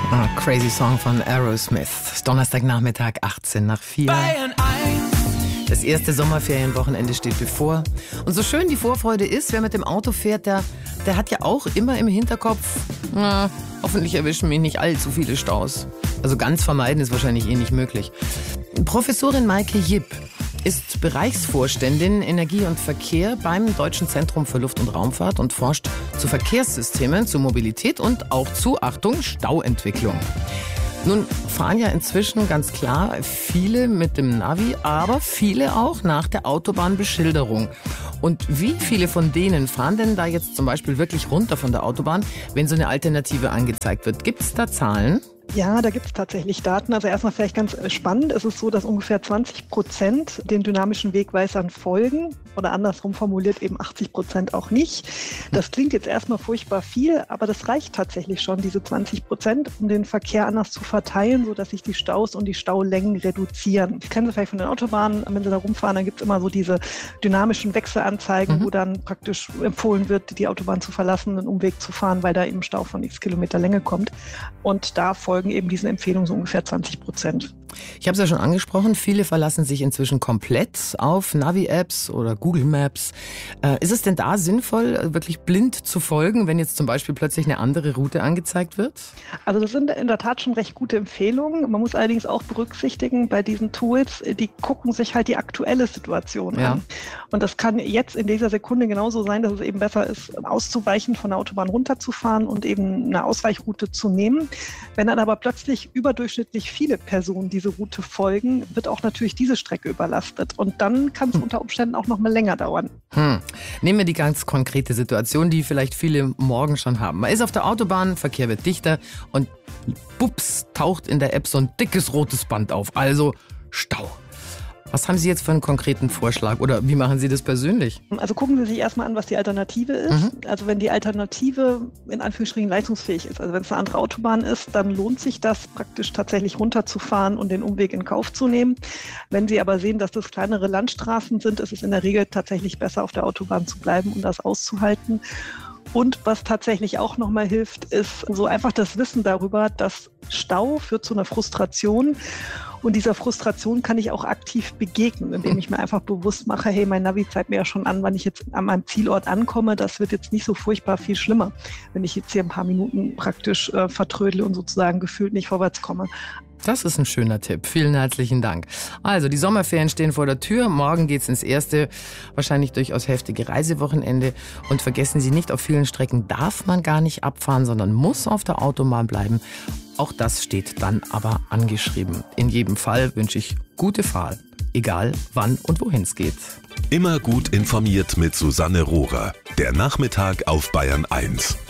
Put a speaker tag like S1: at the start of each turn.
S1: Crazy Song von Aerosmith. Donnerstagnachmittag, 18 nach 4.
S2: Bayern 1.
S1: Das erste Sommerferienwochenende steht bevor. Und so schön die Vorfreude ist, wer mit dem Auto fährt, der hat ja auch immer im Hinterkopf, hoffentlich erwischen mich nicht allzu viele Staus. Also ganz vermeiden ist wahrscheinlich nicht möglich. Professorin Maike Jipp ist Bereichsvorständin Energie und Verkehr beim Deutschen Zentrum für Luft- und Raumfahrt und forscht zu Verkehrssystemen, zu Mobilität und auch zu, Achtung, Stauentwicklung. Nun fahren ja inzwischen ganz klar viele mit dem Navi, aber viele auch nach der Autobahnbeschilderung. Und wie viele von denen fahren denn da jetzt zum Beispiel wirklich runter von der Autobahn, wenn so eine Alternative angezeigt wird? Gibt es da Zahlen?
S3: Ja, da gibt es tatsächlich Daten. Also erstmal vielleicht ganz spannend. Es ist so, dass ungefähr 20% den dynamischen Wegweisern folgen oder andersrum formuliert eben 80% auch nicht. Das klingt jetzt erstmal furchtbar viel, aber das reicht tatsächlich schon, diese 20%, um den Verkehr anders zu verteilen, sodass sich die Staus und die Staulängen reduzieren. Das kennen Sie vielleicht von den Autobahnen, wenn Sie da rumfahren, dann gibt es immer so diese dynamischen Wechselanzeigen, wo dann praktisch empfohlen wird, die Autobahn zu verlassen, einen Umweg zu fahren, weil da eben Stau von x Kilometer Länge kommt. Und da folgen eben diesen Empfehlungen so ungefähr 20%.
S1: Ich habe es ja schon angesprochen, viele verlassen sich inzwischen komplett auf Navi-Apps oder Google Maps. Ist es denn da sinnvoll, wirklich blind zu folgen, wenn jetzt zum Beispiel plötzlich eine andere Route angezeigt wird?
S3: Also das sind in der Tat schon recht gute Empfehlungen. Man muss allerdings auch berücksichtigen, bei diesen Tools, die gucken sich halt die aktuelle Situation an. Und das kann jetzt in dieser Sekunde genauso sein, dass es eben besser ist, auszuweichen, von der Autobahn runterzufahren und eben eine Ausweichroute zu nehmen. Wenn dann aber plötzlich überdurchschnittlich viele Personen diese Route folgen, wird auch natürlich diese Strecke überlastet. Und dann kann es unter Umständen auch noch mal länger dauern.
S1: Nehmen wir die ganz konkrete Situation, die vielleicht viele morgen schon haben. Man ist auf der Autobahn, Verkehr wird dichter und bups, taucht in der App so ein dickes rotes Band auf. Also Stau. Was haben Sie jetzt für einen konkreten Vorschlag oder wie machen Sie das persönlich?
S3: Also gucken Sie sich erstmal an, was die Alternative ist. Also wenn die Alternative in Anführungsstrichen leistungsfähig ist, also wenn es eine andere Autobahn ist, dann lohnt sich das praktisch tatsächlich runterzufahren und den Umweg in Kauf zu nehmen. Wenn Sie aber sehen, dass das kleinere Landstraßen sind, ist es in der Regel tatsächlich besser, auf der Autobahn zu bleiben und das auszuhalten. Und was tatsächlich auch nochmal hilft, ist so einfach das Wissen darüber, dass Stau führt zu einer Frustration. Und dieser Frustration kann ich auch aktiv begegnen, indem ich mir einfach bewusst mache, hey, mein Navi zeigt mir ja schon an, wann ich jetzt an meinem Zielort ankomme. Das wird jetzt nicht so furchtbar viel schlimmer, wenn ich jetzt hier ein paar Minuten praktisch vertrödle und sozusagen gefühlt nicht vorwärts komme.
S1: Das ist ein schöner Tipp. Vielen herzlichen Dank. Also, die Sommerferien stehen vor der Tür. Morgen geht's ins erste, wahrscheinlich durchaus heftige Reisewochenende. Und vergessen Sie nicht, auf vielen Strecken darf man gar nicht abfahren, sondern muss auf der Autobahn bleiben. Auch das steht dann aber angeschrieben. In jedem Fall wünsche ich gute Fahrt, egal wann und wohin es geht.
S4: Immer gut informiert mit Susanne Rohrer. Der Nachmittag auf Bayern 1.